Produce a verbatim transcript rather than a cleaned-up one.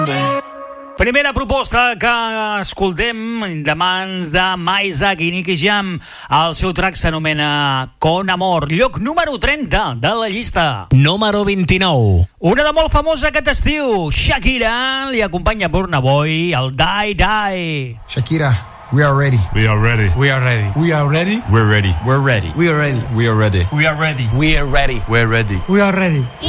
Primera proposta que escoltem de mans de Maisa i Nicky Jam. El seu track s'anomena Con Amor, lloc número trenta de la llista. Número vint-i-nou. Una de molt famosa aquest estiu, Shakira, li acompanya Burna Boy, el Die Die. Shakira, we are ready. We are ready. We are ready. We are ready. We're ready. We're ready. We are ready. We are ready. We are ready. We are ready. We're ready. We are ready.